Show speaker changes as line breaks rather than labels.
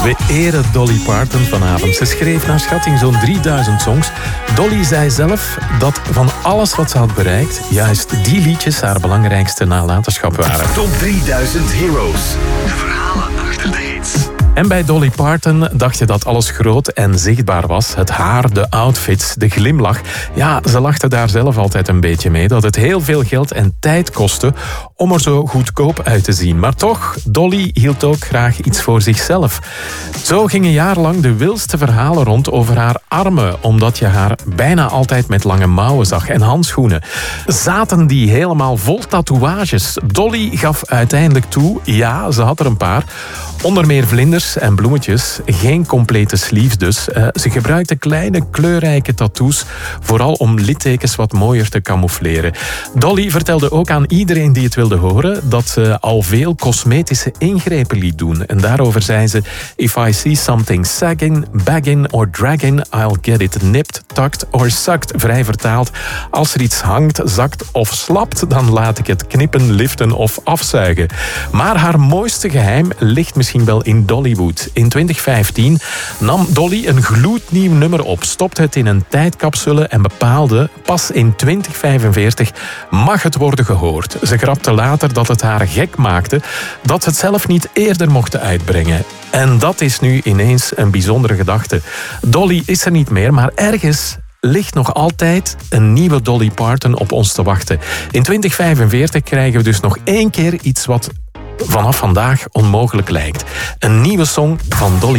We eren Dolly Parton vanavond. Ze schreef naar schatting zo'n 3000 songs. Dolly zei zelf dat van alles wat ze had bereikt, juist die liedjes haar belangrijkste nalatenschap waren.
Top 3000 Heroes. De verhalen achter de hits.
En bij Dolly Parton dacht je dat alles groot en zichtbaar was. Het haar, de outfits, de glimlach. Ja, ze lachte daar zelf altijd een beetje mee. Dat het heel veel geld en tijd kostte om er zo goedkoop uit te zien. Maar toch, Dolly hield ook graag iets voor zichzelf. Zo gingen jarenlang de wildste verhalen rond over haar armen. Omdat je haar bijna altijd met lange mouwen zag en handschoenen. Zaten die helemaal vol tatoeages. Dolly gaf uiteindelijk toe, ja, ze had er een paar. Onder meer vlinders en bloemetjes. Geen complete sleeves dus. Ze gebruikte kleine kleurrijke tattoos. Vooral om littekens wat mooier te camoufleren. Dolly vertelde ook aan iedereen die het wilde horen dat ze al veel cosmetische ingrepen liet doen. En daarover zei ze: If I see something sagging, bagging or dragging, I'll get it nipped, tucked or sucked. Vrij vertaald. Als er iets hangt, zakt of slapt, dan laat ik het knippen, liften of afzuigen. Maar haar mooiste geheim ligt misschien wel in Dollywood. In 2015 nam Dolly een gloednieuw nummer op, stopte het in een tijdcapsule en bepaalde: pas in 2045 mag het worden gehoord. Ze grapte later dat het haar gek maakte dat ze het zelf niet eerder mochten uitbrengen. En dat is nu ineens een bijzondere gedachte. Dolly is er niet meer, maar ergens ligt nog altijd een nieuwe Dolly Parton op ons te wachten. In 2045 krijgen we dus nog één keer iets wat vanaf vandaag onmogelijk lijkt. Een nieuwe song van Dolly